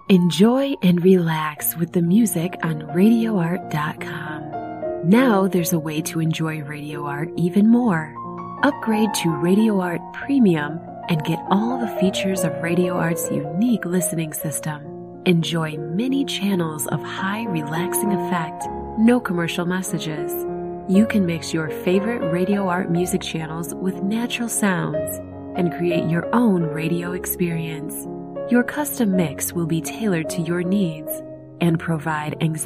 Enjoy and relax with the music on RadioArt.com. Now there's a way to enjoy Radio Art even more. Upgrade to Radio Art Premium and get all the features of Radio Art's unique listening system. Enjoy many channels of high relaxing effect, no commercial messages. You can mix your favorite Radio Art music channels with natural sounds and create your own radio experience. Your custom mix will be tailored to your needs and provide anxiety